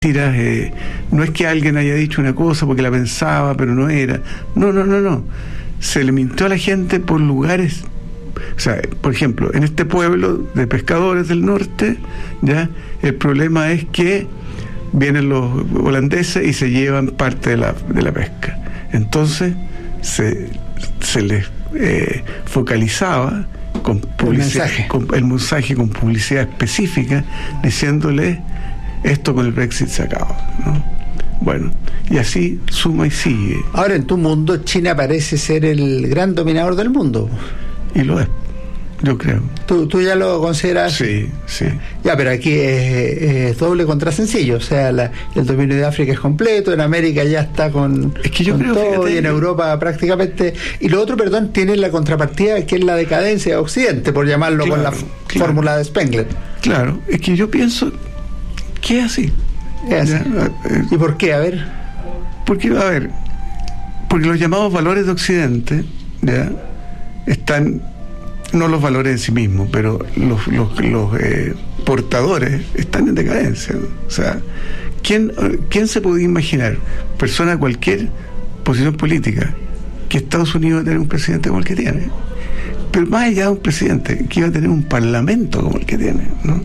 mentiras, no es que alguien haya dicho una cosa porque la pensaba, pero no era. No. Se le mintió a la gente por lugares. O sea, por ejemplo, en este pueblo de pescadores del norte, ya el problema es que vienen los holandeses y se llevan parte de la pesca. Entonces se les focalizaba con publicidad, el mensaje con publicidad específica, diciéndole: esto con el Brexit se acaba, ¿no? Bueno, y así suma y sigue. Ahora, en tu mundo, China parece ser el gran dominador del mundo. Y lo es, yo creo. ¿Tú ya lo consideras? Sí. Ya, pero aquí es doble contra sencillo. O sea, el dominio de África es completo, en América ya está con creo, todo, fíjate, y en Europa prácticamente. Y lo otro, tiene la contrapartida, que es la decadencia de Occidente, por llamarlo con la fórmula de Spengler. Claro, es que yo pienso que es así. Es así. ¿Y por qué? Porque los llamados valores de Occidente, ¿ya?, están, no los valores en sí mismos, pero los portadores están en decadencia. O sea, ¿quién se podía imaginar, persona de cualquier posición política, que Estados Unidos iba a tener un presidente como el que tiene? Pero más allá de un presidente, que iba a tener un parlamento como el que tiene, ¿no?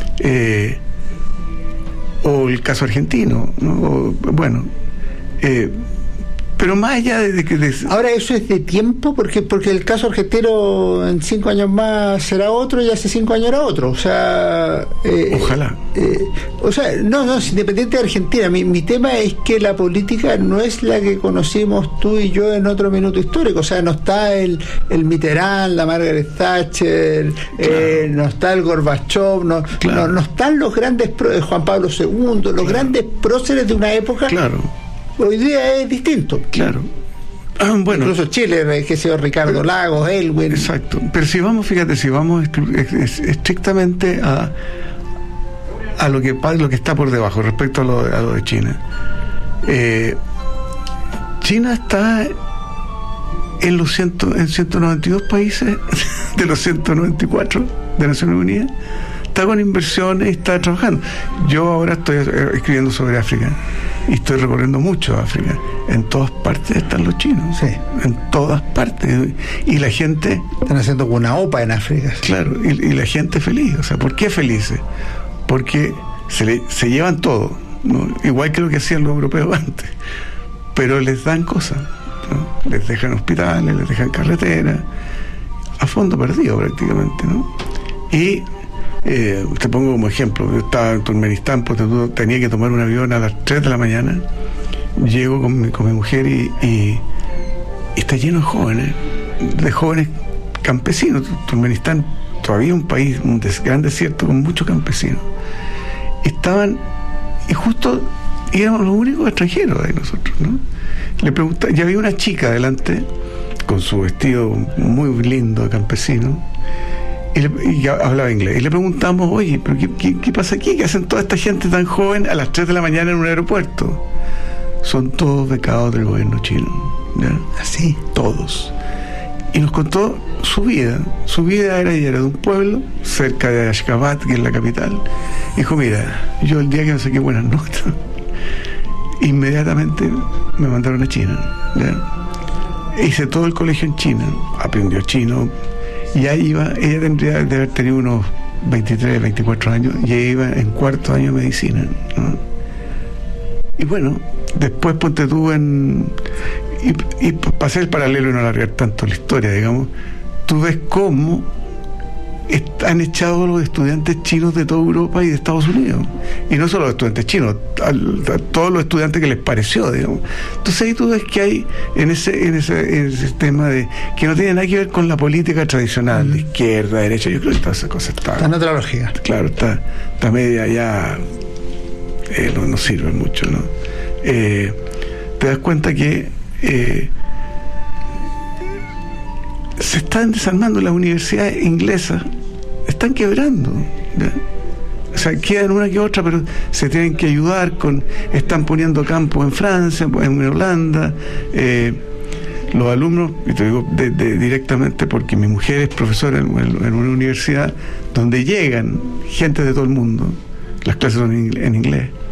O el caso argentino, ¿no? Pero más allá de... Ahora, eso es de tiempo, porque el caso argentino en 5 años más será otro, y hace 5 años era otro. O sea... ojalá. No, independiente de Argentina. Mi tema es que la política no es la que conocimos tú y yo en otro minuto histórico. O sea, no está el Mitterrand, la Margaret Thatcher, claro, no está el Gorbachev, no están los grandes Juan Pablo II, los grandes próceres de una época. Claro. Hoy día es distinto. Claro. Bueno. Incluso Chile, que sea Ricardo Lagos, Elwin. Exacto. Pero si vamos estrictamente a lo que está por debajo, respecto a lo de China. China está en 192 países de los 194 de Naciones Unidas. Está con inversiones y está trabajando. Yo ahora estoy escribiendo sobre África y estoy recorriendo mucho África. En todas partes están los chinos. Sí. En todas partes. Y la gente... Están haciendo una OPA en África. Claro, y la gente feliz. O sea, ¿por qué felices? Porque se llevan todo, ¿no? Igual que lo que hacían los europeos antes. Pero les dan cosas, ¿no? Les dejan hospitales, les dejan carreteras, a fondo perdido prácticamente, ¿no? Y... te pongo como ejemplo, yo estaba en Turkmenistán, pues tenía que tomar un avión a las 3 de la mañana, llego con mi mujer y está lleno de jóvenes campesinos. Turkmenistán todavía un país, un gran desierto con muchos campesinos. Y justo éramos los únicos extranjeros de nosotros, ¿no? Le preguntaba, ya había una chica delante con su vestido muy lindo de campesino, y hablaba inglés, y le preguntamos: oye, ¿pero qué pasa aquí? ¿Qué hacen toda esta gente tan joven a las 3 de la mañana en un aeropuerto? Son todos becados del gobierno chino, ¿ya? Así, todos. Y nos contó su vida. Su vida era de un pueblo cerca de Ashgabat, que es la capital. Dijo: mira, yo el día que me saqué buenas notas, inmediatamente me mandaron a China, ¿ya? Hice todo el colegio en China, aprendió chino. Y ahí ella tendría de haber tenido unos 23, 24 años, y ella iba en 4º año de medicina, ¿no? Y bueno, después ponte tú y pasé el paralelo y no alargar tanto la historia, digamos. Tú ves cómo han echado a los estudiantes chinos de toda Europa y de Estados Unidos, y no solo los estudiantes chinos, a todos los estudiantes que les pareció, digamos. Entonces ahí tú ves que hay en ese tema de que no tiene nada que ver con la política tradicional de izquierda, derecha. Yo creo que toda esa cosa está en otra lógica. Claro, está media ya, no sirve mucho, ¿no? Te das cuenta que se están desarmando las universidades inglesas, están quebrando, ¿ya? O sea, quedan una que otra, pero se tienen que ayudar están poniendo campos en Francia, en Holanda. Los alumnos, y te digo directamente porque mi mujer es profesora en una universidad donde llegan gente de todo el mundo, las clases son en inglés.